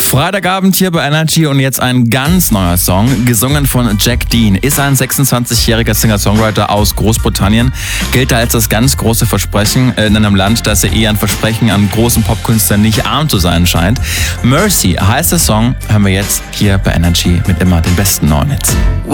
Freitagabend hier bei Energy und jetzt ein ganz neuer Song, gesungen von Jack Dean. Ist ein 26-jähriger Singer-Songwriter aus Großbritannien, gilt als das ganz große Versprechen in einem Land, das ja eher ein Versprechen an großen Popkünstlern nicht arm zu sein scheint. Mercy heißt der Song, hören wir jetzt hier bei Energy mit immer den besten neuen Hits.